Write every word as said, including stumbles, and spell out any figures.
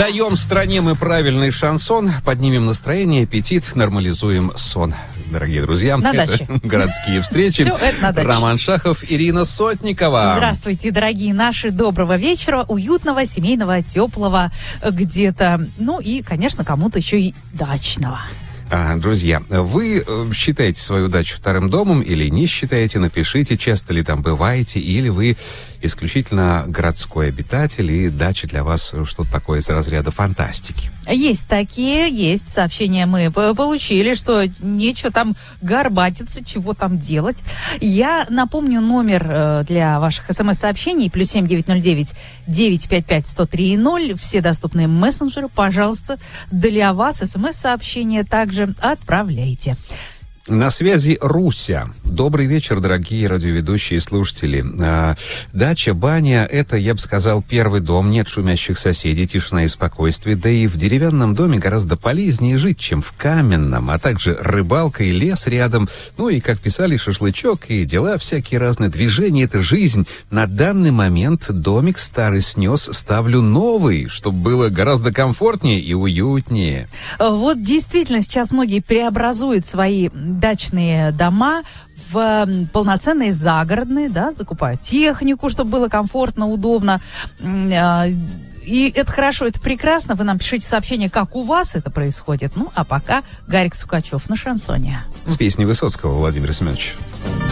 Даем стране мы правильный шансон, поднимем настроение, аппетит, нормализуем сон. Дорогие друзья, на это даче. Городские встречи. Все это на даче. Роман Шахов, Ирина Сотникова. Здравствуйте, дорогие наши. Доброго вечера, уютного, семейного, теплого где-то. Ну и, конечно, кому-то еще и дачного. Друзья, вы считаете свою дачу вторым домом или не считаете? Напишите, часто ли там бываете, или вы исключительно городской обитатель, и дача для вас что-то такое из разряда фантастики. Есть такие, есть сообщения мы получили, что нечего там горбатиться, чего там делать. Я напомню номер для ваших смс-сообщений, плюс семь девять ноль девять девять пять пять сто три ноль, все доступные мессенджеры, пожалуйста, для вас смс-сообщения также отправляйте. На связи Руся. Добрый вечер, дорогие радиоведущие и слушатели. А, дача, баня – это, я бы сказал, первый дом. Нет шумящих соседей, тишина и спокойствие. Да и в деревянном доме гораздо полезнее жить, чем в каменном. А также рыбалка и лес рядом. Ну и, как писали, шашлычок и дела всякие разные. Движения – это жизнь. На данный момент домик старый снес, ставлю новый, чтобы было гораздо комфортнее и уютнее. Вот действительно сейчас многие преобразуют свои дачные дома в полноценные загородные, да, закупают технику, чтобы было комфортно, удобно. И это хорошо, это прекрасно. Вы нам пишите сообщение, как у вас это происходит. Ну, а пока Гарик Сукачев на шансоне. С песней Высоцкого, Владимир Семенович.